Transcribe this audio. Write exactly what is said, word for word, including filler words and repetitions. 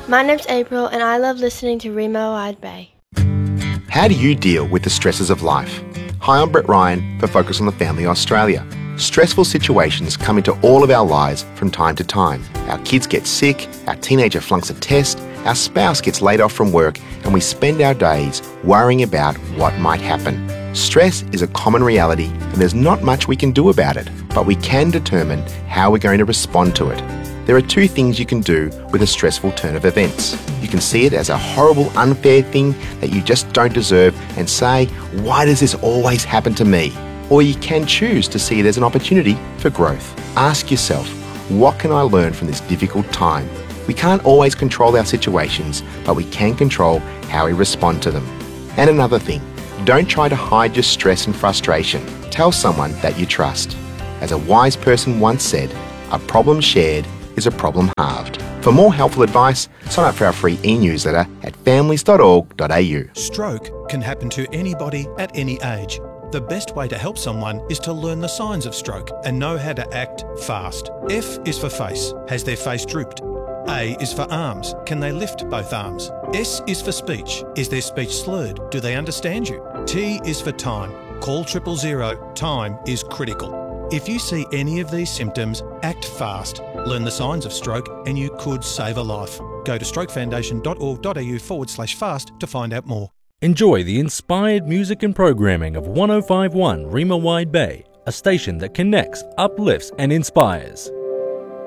My name's April and I love listening to Remo Wide Bay. How do you deal with the stresses of life? Hi, I'm Brett Ryan for Focus on the Family Australia. Stressful situations come into all of our lives from time to time. Our kids get sick, our teenager flunks a test, our spouse gets laid off from work, and we spend our days worrying about what might happen. Stress is a common reality and there's not much we can do about it, but we can determine how we're going to respond to it. There are two things you can do with a stressful turn of events. You can see it as a horrible, unfair thing that you just don't deserve and say, why does this always happen to me? Or you can choose to see it as an opportunity for growth. Ask yourself, what can I learn from this difficult time? We can't always control our situations, but we can control how we respond to them. And another thing, don't try to hide your stress and frustration. Tell someone that you trust. As a wise person once said, a problem shared is a problem halved. For more helpful advice, sign up for our free e-newsletter at families dot org dot a u. Stroke can happen to anybody at any age. The best way to help someone is to learn the signs of stroke and know how to act fast. F is for face. Has their face drooped? A is for arms. Can they lift both arms? S is for speech. Is their speech slurred? Do they understand you? T is for time. Call triple zero. Time is critical. If you see any of these symptoms, act fast. Learn the signs of stroke and you could save a life. Go to strokefoundation dot org dot a u forward slash fast to find out more. Enjoy the inspired music and programming of one oh five point one Remo Wide Bay, a station that connects, uplifts and inspires.